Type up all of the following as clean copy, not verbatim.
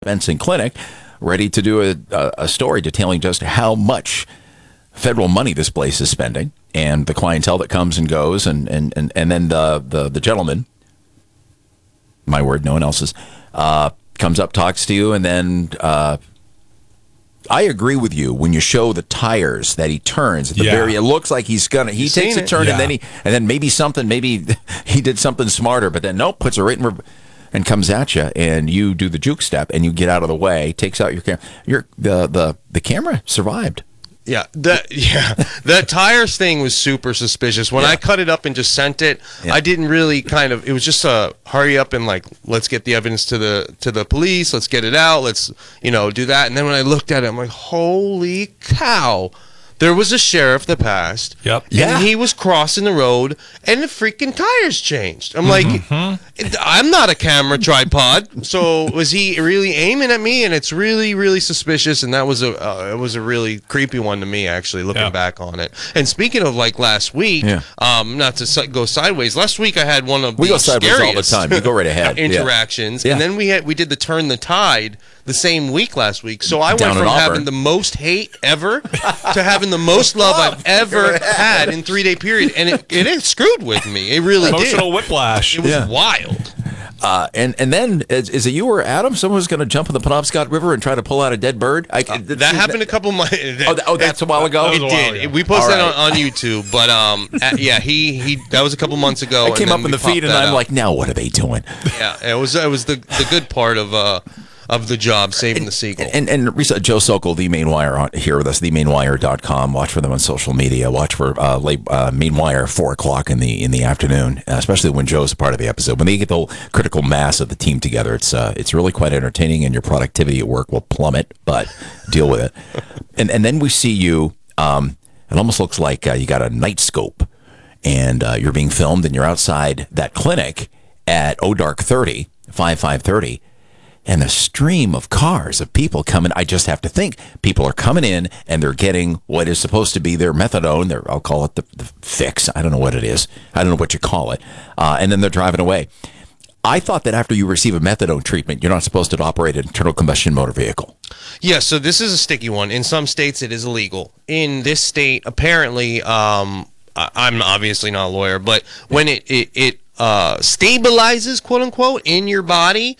Benson Clinic, ready to do a story detailing just how much federal money this place is spending and the clientele that comes and goes, and then the gentleman, my word, no one else's, comes up, talks to you, and then I agree with you when you show the tires that he turns at the very. It looks like he takes a turn, and then maybe he did something smarter, but then nope, puts it right in and comes at you, and you do the juke step, and you get out of the way, takes out your camera. The camera survived. Yeah, that tires thing was super suspicious. When I cut it up and just sent it, I didn't really it was just a hurry up and let's get the evidence to the police, let's get it out, let's do that. And then when I looked at it, I'm like, holy cow. There was a sheriff that passed, and he was crossing the road, and the freaking tires changed. I'm like, I'm not a camera tripod, so was he really aiming at me? And it's really, really suspicious, and that was it was a really creepy one to me, actually, looking back on it. And speaking of last week, not to go sideways, last week I had one of the sideways all the time. You go right ahead. interactions, and then we did the Turn the Tide the same week last week. So I went from having the most hate ever to having the most love I've ever had in 3-day period, and it screwed with me. It really did. Emotional whiplash. It was wild. And then is it you or Adam? Someone was going to jump in the Penobscot River and try to pull out a dead bird. That happened a couple months. That's a while ago. It did. We posted that on YouTube, but he that was a couple months ago. I came up in the feed, and I'm like, now what are they doing? Yeah, it was the good part of the job, saving the seagull. And Joe Sokol, the Main Wire, here with us, themainwire.com. Watch for them on social media. Watch for Main Wire 4 o'clock in the afternoon, especially when Joe's a part of the episode. When they get the whole critical mass of the team together, it's really quite entertaining, and your productivity at work will plummet, but deal with it. And then we see you, it almost looks like you got a night scope, and you're being filmed, and you're outside that clinic at Dark 30, 5:30. And a stream of cars, of people coming. I just have to think. People are coming in, and they're getting what is supposed to be their methadone. I'll call it the fix. I don't know what it is. I don't know what you call it. And then they're driving away. I thought that after you receive a methadone treatment, you're not supposed to operate an internal combustion motor vehicle. Yeah, so this is a sticky one. In some states, it is illegal. In this state, apparently, I'm obviously not a lawyer, but when it stabilizes, quote unquote, in your body,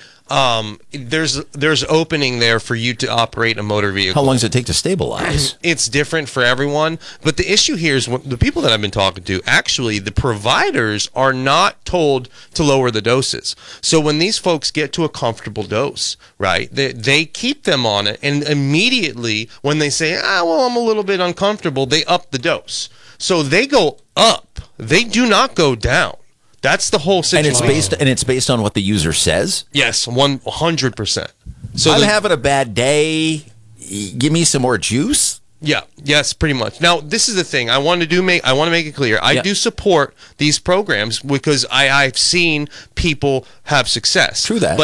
there's opening there for you to operate a motor vehicle. How long does it take to stabilize? It's different for everyone, but the issue here is the people that I've been talking to, actually the providers are not told to lower the doses. So when these folks get to a comfortable dose, right, they keep them on it, and immediately when they say, well, I'm a little bit uncomfortable, they up the dose. So they go up. They do not go down. That's the whole situation. And it's based on what the user says? Yes, 100%. So I'm having a bad day. Give me some more juice? Yeah, yes, pretty much. Now, this is the thing. I want to make it clear. I do support these programs because I've seen people have success. True that. But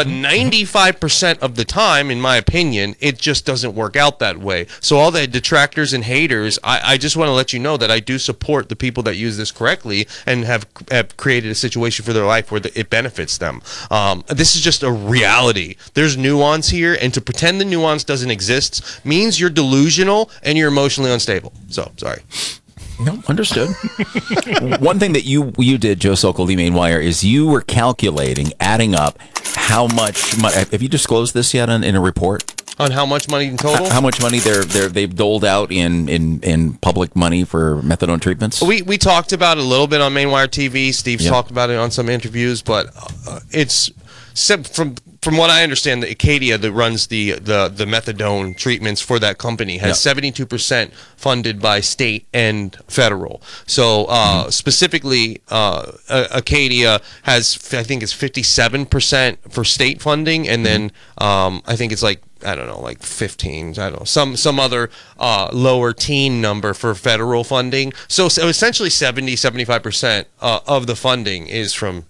95% of the time, in my opinion, it just doesn't work out that way. So all the detractors and haters, I just want to let you know that I do support the people that use this correctly and have created a situation for their life where it benefits them. This is just a reality. There's nuance here, and to pretend the nuance doesn't exist means you're delusional and you're emotionally unstable. So, sorry. No, understood. One thing that you did, Joe Sokol, the Main Wire, is you were calculating, adding up how much money. Have you disclosed this yet in a report? On how much money in total? How much money they've doled out in public money for methadone treatments? We talked about it a little bit on Mainwire TV. Steve's talked about it on some interviews, but it's from what I understand, the Acadia that runs the methadone treatments for that company has 72% funded by state and federal. So specifically, Acadia has, I think it's 57% for state funding, and then I think it's like 15, some other lower teen number for federal funding. So essentially 75% of the funding is from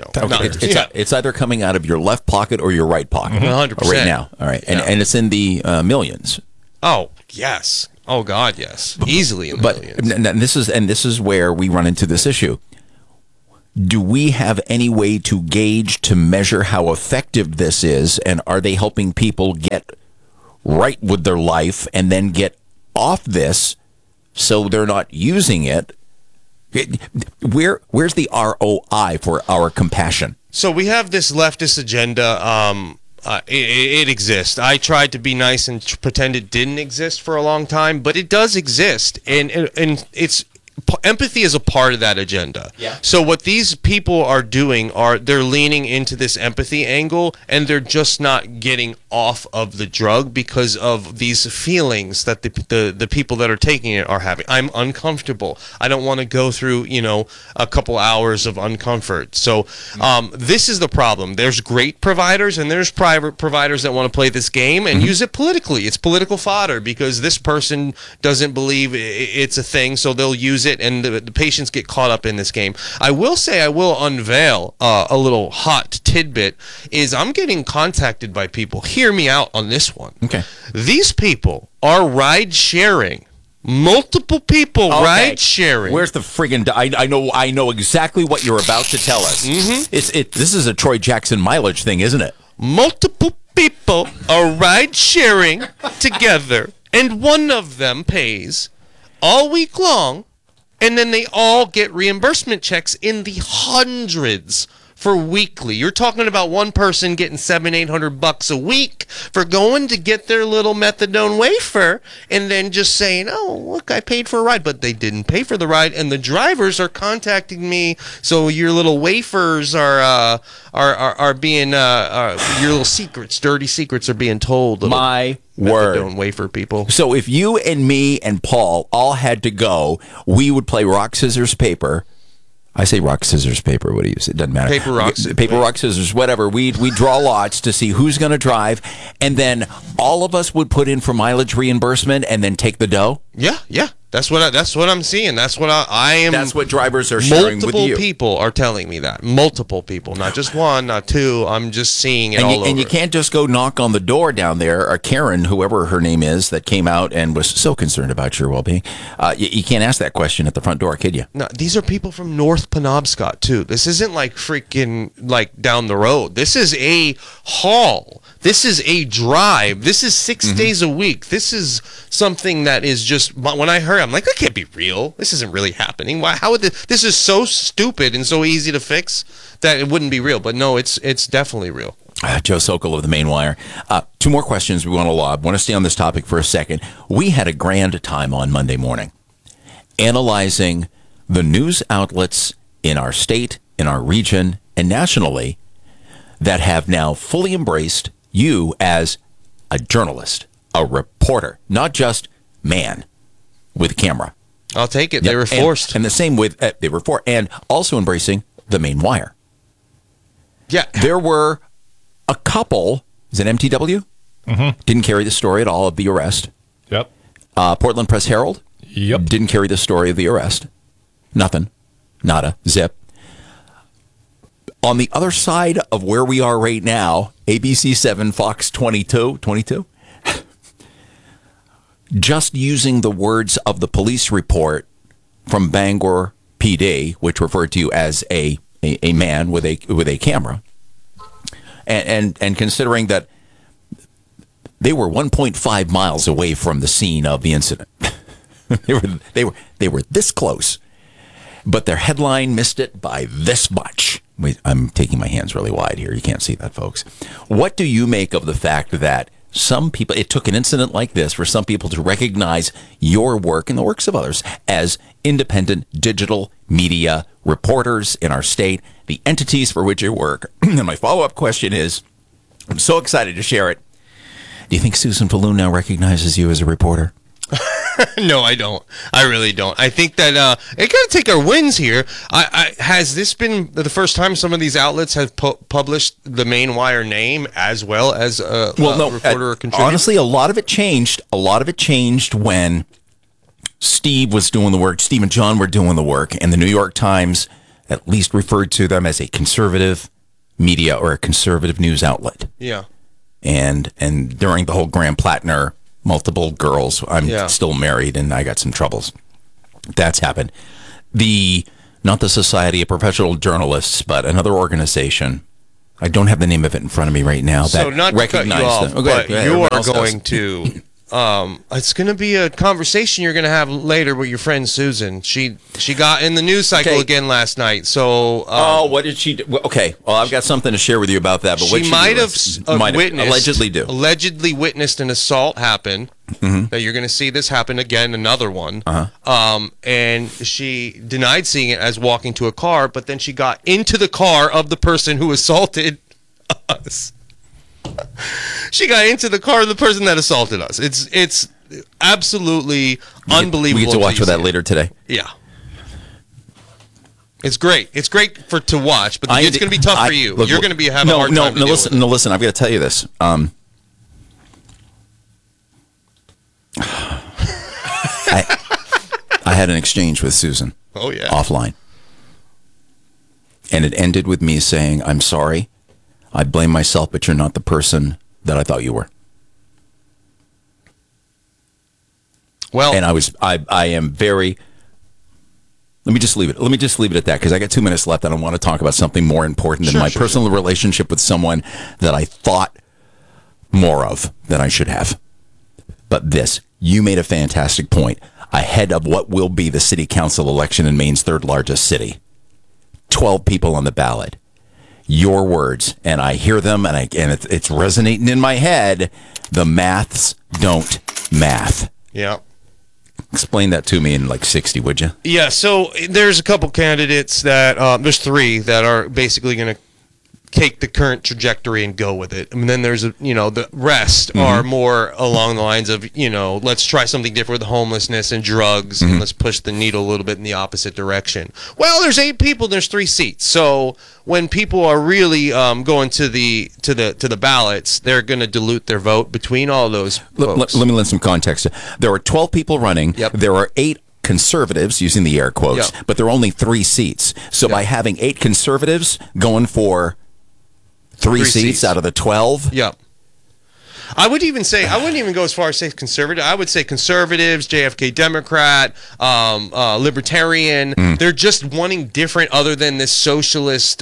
it's either coming out of your left pocket or your right pocket. 100%. Right now. All right. And it's in the millions. Oh, yes. Oh, God, yes. Easily in the millions. And this is where we run into this issue. Do we have any way to gauge, to measure how effective this is? And are they helping people get right with their life and then get off this so they're not using it? Where's the ROI for our compassion? So we have this leftist agenda. It exists. I tried to be nice and pretend it didn't exist for a long time, but it does exist, and it's empathy is a part of that agenda. Yeah. So what these people are doing they're leaning into this empathy angle, and they're just not getting off of the drug because of these feelings that the people that are taking it are having. I'm uncomfortable. I don't want to go through, a couple hours of uncomfort. So this is the problem. There's great providers and there's private providers that want to play this game and use it politically. It's political fodder because this person doesn't believe it's a thing, so they'll use it, and the patients get caught up in this game. I will say, I will unveil a little hot tidbit, is I'm getting contacted by people. Hear me out on this one. Okay. These people are ride sharing. Multiple people ride sharing. Where's the friggin'? I know exactly what you're about to tell us. Mm-hmm. This is a Troy Jackson mileage thing, isn't it? Multiple people are ride sharing together, and one of them pays all week long, and then they all get reimbursement checks in the hundreds for weekly. You're talking about one person getting $700-800 a week for going to get their little methadone wafer and then just saying, "Oh, look, I paid for a ride," but they didn't pay for the ride, and the drivers are contacting me. So your little wafers are being your little secrets, dirty secrets, are being told. My word. Methadone wafer people. So if you and me and Paul all had to go, we would play rock, scissors, paper. I say rock, scissors, paper. What do you say? It doesn't matter. Paper, rock, scissors, whatever. We draw lots to see who's going to drive, and then all of us would put in for mileage reimbursement and then take the dough. Yeah. That's what I'm seeing. That's what I am. That's what drivers are sharing with you. Multiple people are telling me that. Multiple people, not just one, not two. I'm just seeing it all over. And you can't just go knock on the door down there. Or Karen, whoever her name is, that came out and was so concerned about your well-being. You can't ask that question at the front door, kid you? No, these are people from North Penobscot too. This isn't like freaking like down the road. This is a haul. This is a drive. This is 6 days a week. This is something that is just, when I heard, I'm like, that can't be real. This isn't really happening. Why? How would this is so stupid and so easy to fix that it wouldn't be real. But no, it's definitely real. Joe Sokol of the Main Wire. Two more questions we want to lob. Want to stay on this topic for a second. We had a grand time on Monday morning analyzing the news outlets in our state, in our region, and nationally that have now fully embraced you as a journalist, a reporter, not just man with a camera. I'll take it. Yep. They were forced. And the same with, they were for, and also embracing the Main Wire. Yeah. There were a couple, is it MTW? Didn't carry the story at all of the arrest. Yep. Portland Press Herald? Yep. Didn't carry the story of the arrest. Nothing. Nada. Zip. On the other side of where we are right now, ABC 7, Fox 22, just using the words of the police report from Bangor PD, which referred to you as a man with a camera, and considering that they were 1.5 miles away from the scene of the incident, they were this close, but their headline missed it by this much. Wait, I'm taking my hands really wide here. You can't see that, folks. What do you make of the fact that some people, it took an incident like this for some people to recognize your work and the works of others as independent digital media reporters in our state, the entities for which you work? And my follow-up question is, I'm so excited to share it. Do you think Susan Falloon now recognizes you as a reporter? No, I don't. I really don't. I think that it got to take our wins here. Has this been the first time some of these outlets have published the Main Wire name as well as a reporter or contributor? Honestly, a lot of it changed. A lot of it changed when Steve was doing the work. Steve and John were doing the work, and the New York Times at least referred to them as a conservative media or a conservative news outlet. Yeah. And during the whole Graham Plattner, multiple girls, I'm still married and I got some troubles. That's happened. The not the Society of Professional Journalists, but another organization. I don't have the name of it in front of me right now. So that not to cut you off, them. but Go ahead. you Everyone are else going does. to. It's going to be a conversation you're going to have later with your friend Susan. She got in the news cycle again last night. So what did she do? Okay, well, I've got something to share with you about that. But what she might have allegedly witnessed an assault happen. Mm-hmm. That you're going to see this happen again, another one. Uh-huh. And she denied seeing it as walking to a car, but then she got into the car of the person who assaulted us. She got into the car of the person that assaulted us. It's absolutely unbelievable. We get to watch for that later today. Yeah. It's great. It's great to watch, but it's going to be tough for you. You're going to have a hard time to deal with it. Listen, I've got to tell you this. I had an exchange with Susan. Oh, yeah. Offline. And it ended with me saying, I'm sorry. I blame myself, but you're not the person that I thought you were. Well, and I am very. Let me just leave it. Let me just leave it at that because I got 2 minutes left, and I want to talk about something more important than my personal relationship with someone that I thought more of than I should have. But you made a fantastic point. Ahead of what will be the city council election in Maine's third largest city, 12 people on the ballot. Your words, and I hear them, and it's resonating in my head. The maths don't math. Yeah. Explain that to me in like 60, would you? Yeah, so there's a couple candidates that, there's three that are basically going to take the current trajectory and go with it. And then there's, the rest are more along the lines of, let's try something different with homelessness and drugs, and let's push the needle a little bit in the opposite direction. Well, there's 8 people, there's 3 seats. So when people are really going to the ballots, they're going to dilute their vote between all those folks. Let me lend some context. There are 12 people running. Yep. There are 8 conservatives, using the air quotes, but there are only 3 seats. So by having 8 conservatives going for 3 seats out of the 12. Yep. I wouldn't even go as far as say conservative. I would say conservatives, JFK Democrat, libertarian. They're just wanting different other than this socialist,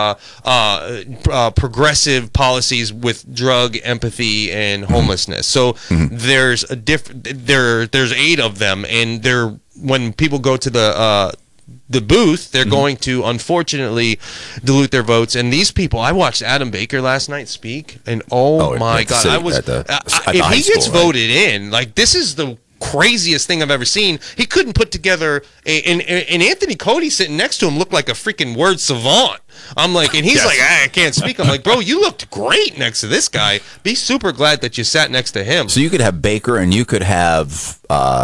progressive policies with drug, empathy, and homelessness. So there's there's 8 of them, and when people go to the booth, they're going to unfortunately dilute their votes. And these people, I watched Adam Baker last night speak, and oh my God, if he gets voted in, like, this is the craziest thing I've ever seen. He couldn't put together and Anthony Cody sitting next to him looked like a freaking word savant. I'm like, and he's like, I can't speak. I'm like, bro, you looked great next to this guy. Be super glad that you sat next to him. So you could have Baker and you could have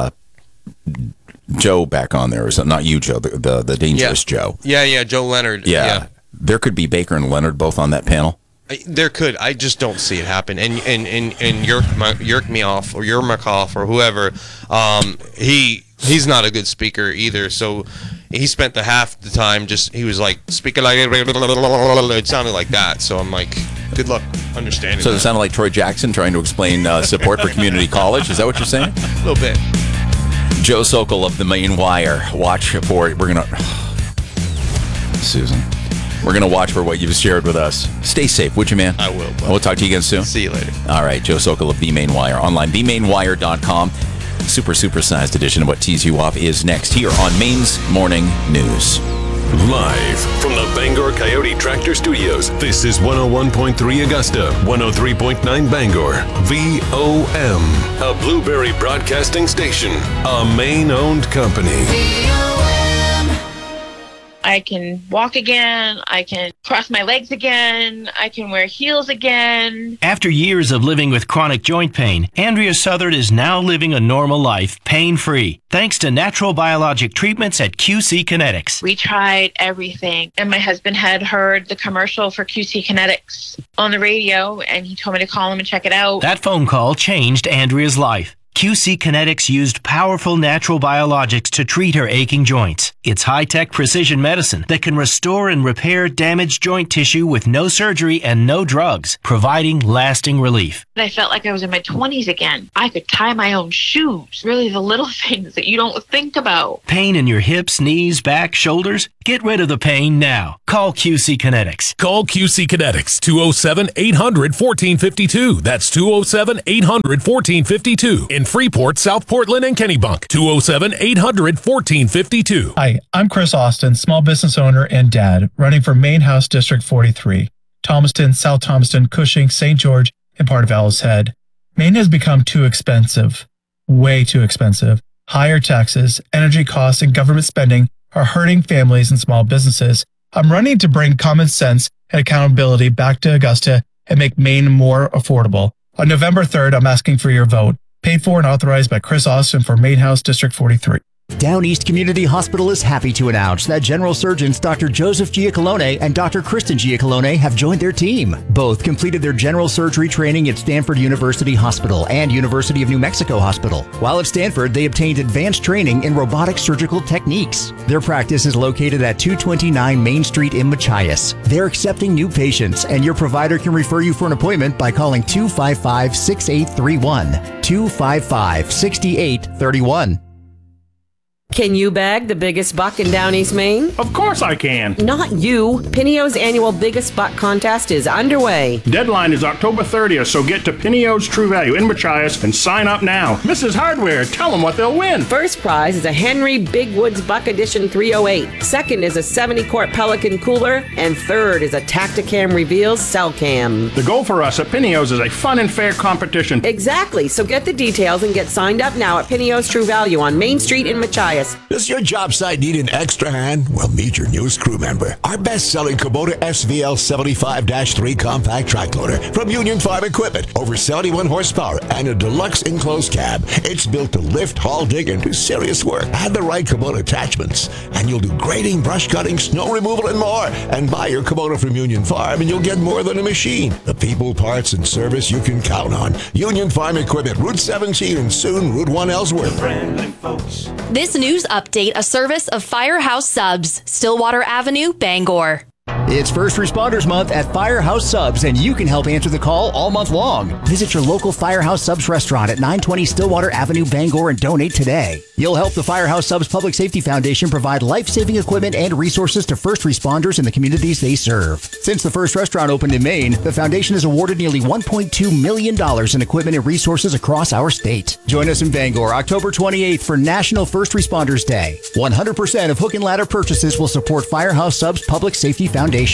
Joe back on there. Is it not you, Joe? The dangerous Joe. Yeah, Joe Leonard. Yeah. There could be Baker and Leonard both on that panel. There could. I just don't see it happen. And Yermakov or whoever, he's not a good speaker either. So he spent the half the time he was like speaking like it sounded like that. So I'm like, good luck understanding. So it sounded like Troy Jackson trying to explain support for community college. Is that what you're saying? A little bit. Joe Sokol of the Maine Wire. Watch for it. Susan. We're going to watch for what you've shared with us. Stay safe, would you, man? I will. We'll talk to you again soon. See you later. All right, Joe Sokol of The Maine Wire. Online, themainewire.com. Supersized edition of What Tees You Off is next here on Maine's Morning News. Live from the Bangor Coyote Tractor Studios, this is 101.3 Augusta, 103.9 Bangor, VOM, a Blueberry Broadcasting Station, a Maine-owned company. I can walk again. I can cross my legs again. I can wear heels again. After years of living with chronic joint pain, Andrea Southard is now living a normal life, pain-free, thanks to natural biologic treatments at QC Kinetics. We tried everything, and my husband had heard the commercial for QC Kinetics on the radio, and he told me to call him and check it out. That phone call changed Andrea's life. QC Kinetics used powerful natural biologics to treat her aching joints. It's high-tech precision medicine that can restore and repair damaged joint tissue with no surgery and no drugs, providing lasting relief. I felt like I was in my 20s again. I could tie my own shoes. Really the little things that you don't think about. Pain in your hips, knees, back, shoulders? Get rid of the pain now. Call QC Kinetics. Call QC Kinetics, 207-800-1452. That's 207-800-1452. In Freeport, South Portland, and Kennebunk, 207-800-1452. Hi, I'm Chris Austin, small business owner and dad, running for Main House District 43, Thomaston, South Thomaston, Cushing, St. George, and part of Owl's Head. Maine has become too expensive, way too expensive. Higher taxes, energy costs, and government spending are hurting families and small businesses. I'm running to bring common sense and accountability back to Augusta and make Maine more affordable. On November 3rd, I'm asking for your vote. Paid for and authorized by Chris Austin for Main House District 43. Down East Community Hospital is happy to announce that General Surgeons Dr. Joseph Giacalone and Dr. Kristen Giacalone have joined their team. Both completed their general surgery training at Stanford University Hospital and University of New Mexico Hospital. While at Stanford, they obtained advanced training in robotic surgical techniques. Their practice is located at 229 Main Street in Machias. They're accepting new patients, and your provider can refer you for an appointment by calling 255-6831. 255-6831. Can you bag the biggest buck in Down East Maine? Of course I can. Not you. Pineo's annual Biggest Buck contest is underway. Deadline is October 30th, so get to Pineo's True Value in Machias and sign up now. Mrs. Hardware, tell them what they'll win. First prize is a Henry Big Woods Buck Edition 308. Second is a 70-quart Pelican cooler. And third is a Tacticam Reveals Cell Cam. The goal for us at Pineo's is a fun and fair competition. Exactly, so get the details and get signed up now at Pineo's True Value on Main Street in Machias. Does your job site need an extra hand? Well, meet your newest crew member. Our best-selling Kubota SVL 75-3 compact track loader from Union Farm Equipment. Over 71 horsepower and a deluxe enclosed cab. It's built to lift, haul, dig, and do serious work. Add the right Kubota attachments, and you'll do grading, brush cutting, snow removal, and more. And buy your Kubota from Union Farm, and you'll get more than a machine. The people, parts, and service you can count on. Union Farm Equipment, Route 17, and soon Route 1 Ellsworth. Friendly folks. This news update, a service of Firehouse Subs, Stillwater Avenue, Bangor. It's First Responders Month at Firehouse Subs, and you can help answer the call all month long. Visit your local Firehouse Subs restaurant at 920 Stillwater Avenue, Bangor, and donate today. You'll help the Firehouse Subs Public Safety Foundation provide life-saving equipment and resources to first responders in the communities they serve. Since the first restaurant opened in Maine, the foundation has awarded nearly $1.2 million in equipment and resources across our state. Join us in Bangor, October 28th for National First Responders Day. 100% of Hook and Ladder purchases will support Firehouse Subs Public Safety Foundation.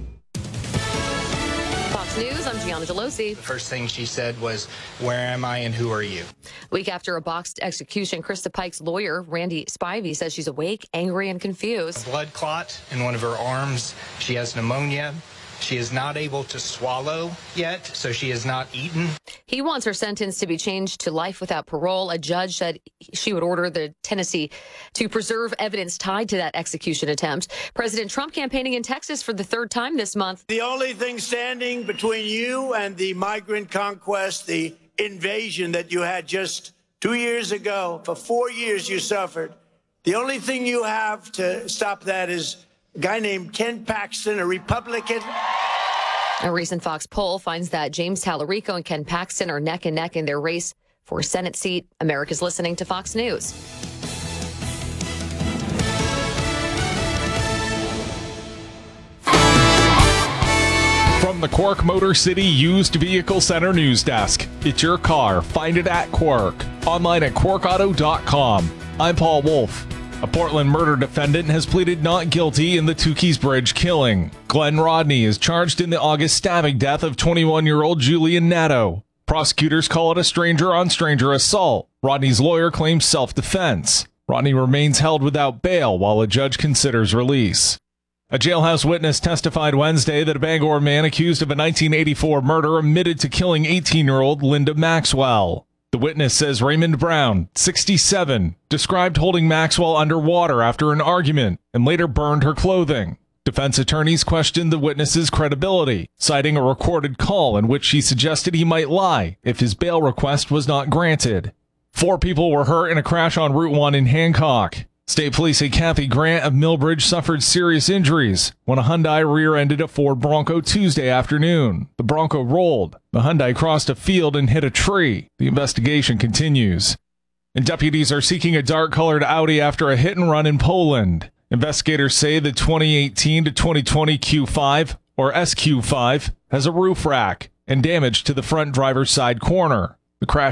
Fox News, I'm Gianna Gelosi. The first thing she said was, "Where am I and who are you?" Week after a boxed execution, Krista Pike's lawyer, Randy Spivey, says she's awake, angry, and confused. A blood clot in one of her arms. She has pneumonia. She is not able to swallow yet, so she has not eaten. He wants her sentence to be changed to life without parole. A judge said she would order the Tennessee to preserve evidence tied to that execution attempt. President Trump campaigning in Texas for the third time this month. The only thing standing between you and the migrant conquest, the invasion that you had just 2 years ago, for 4 years you suffered. The only thing you have to stop that is a guy named Ken Paxton, a Republican. A recent Fox poll finds that James Tallarico and Ken Paxton are neck and neck in their race for a Senate seat. America's listening to Fox News. From the Quark Motor City Used Vehicle Center News Desk, it's your car. Find it at Quark. Online at quarkauto.com. I'm Paul Wolf. A Portland murder defendant has pleaded not guilty in the Tukey's Bridge killing. Glenn Rodney is charged in the August stabbing death of 21-year-old Julian Netto. Prosecutors call it a stranger-on-stranger assault. Rodney's lawyer claims self-defense. Rodney remains held without bail while a judge considers release. A jailhouse witness testified Wednesday that a Bangor man accused of a 1984 murder admitted to killing 18-year-old Linda Maxwell. The witness says Raymond Brown, 67, described holding Maxwell underwater after an argument and later burned her clothing. Defense attorneys questioned the witness's credibility, citing a recorded call in which she suggested he might lie if his bail request was not granted. 4 people were hurt in a crash on Route 1 in Hancock. State police say Kathy Grant of Millbridge suffered serious injuries when a Hyundai rear-ended a Ford Bronco Tuesday afternoon. The Bronco rolled. The Hyundai crossed a field and hit a tree. The investigation continues. And deputies are seeking a dark-colored Audi after a hit-and-run in Poland. Investigators say the 2018 to 2020 Q5, or SQ5, has a roof rack and damage to the front driver's side corner. The crash